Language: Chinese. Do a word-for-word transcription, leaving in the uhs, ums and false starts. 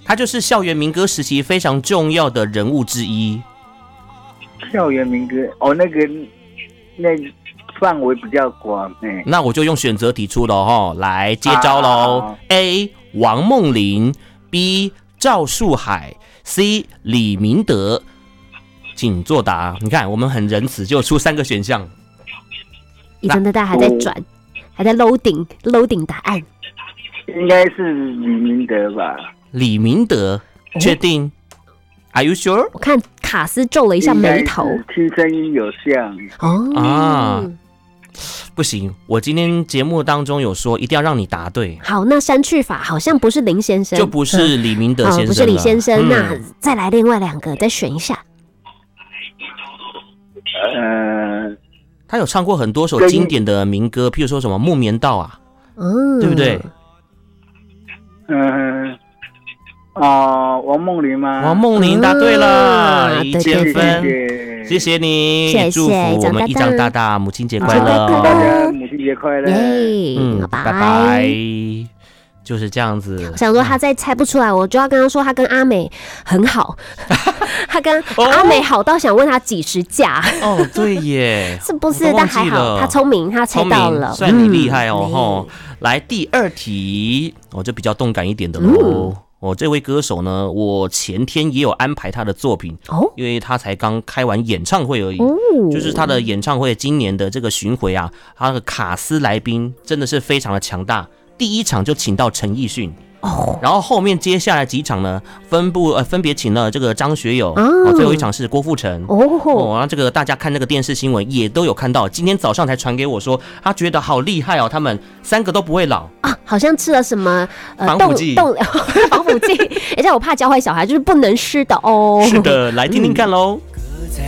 他就是校园民歌时期非常重要的人物之一。 校园民歌哦，那个那范围比较广哎。 那我就用选择题出了哈，来接招喽、啊、A 王梦麟 B 赵树海 C 李明德，请作答。你看我们很仁慈，就出三个选项。 一真的大还在转、哦、还在 loading loading 答案， 应该是李明德吧。 李明德确定、哦、Are you sure？ 我看卡斯皱了一下眉头， 听声音有像哦啊，不行，我今天节目当中有说一定要让你答对。 好，那删去法好像不是林先生， 就不是李明德先生、哦、 不是李先生、嗯、那再来另外两个再选一下。 呃， 他有唱过很多首经典的民歌，譬如说什么木棉道啊，嗯，对不对？ 嗯，哦，王梦麟吗？ 王梦麟答对了， 嗯、 一千分，谢谢你，谢谢祝福我们一张大大母亲节快乐， 大家母亲节快乐， 嗯，拜拜。就是这样子。 我想说他再猜不出来，我就要跟他说他跟阿美很好，他跟阿美好到想问他几时嫁。 哦，对耶， 是不是？但还好他聪明，他猜到了， 算你厉害哦。嗯、来第二题，我、哦、就比较动感一点的喽。嗯我、哦、这位歌手呢，我前天也有安排他的作品哦，因为他才刚开完演唱会而已，哦、就是他的演唱会今年的这个巡回啊，他的卡司来宾真的是非常的强大。第一场就请到陈奕迅，哦，然后后面接下来几场呢，分布呃分别请了这个张学友，哦，最后一场是郭富城，哦，哦，然后这个大家看那个电视新闻也都有看到，今天早上才传给我说，他觉得好厉害哦，他们三个都不会老啊，好像吃了什么、呃、 防腐剂， 防腐剂，而且我怕教坏小孩，就是不能吃的哦。 是的，来听听看喽。嗯